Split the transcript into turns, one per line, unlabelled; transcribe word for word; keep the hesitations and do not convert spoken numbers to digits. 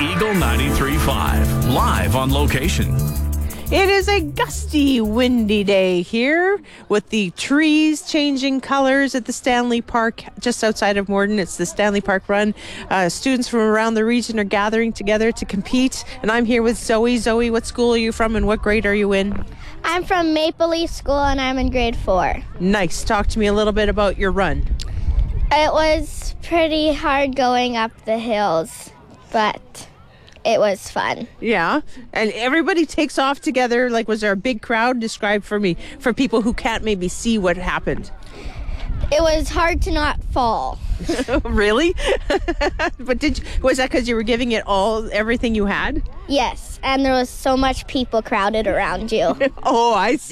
Eagle ninety-three point five, live on location.
It is a gusty, windy day here with the trees changing colors at the Stanley Park just outside of Morden. It's the Stanley Park Run. Uh, students from around the region are gathering together to compete. And I'm here with Zoe. Zoe, what school are you from and what grade are you in?
I'm from Maple Leaf School and I'm in grade four.
Nice. Talk to me a little bit about your run.
It was pretty hard going up the hills, but it was fun.
Yeah. And everybody takes off together. Like, was there a big crowd? Describe for me, for people who can't maybe see what happened.
It was hard to not fall.
Really? But did you, was that because you were giving it all, everything you had?
Yes, and there was so much people crowded around you.
Oh, I see.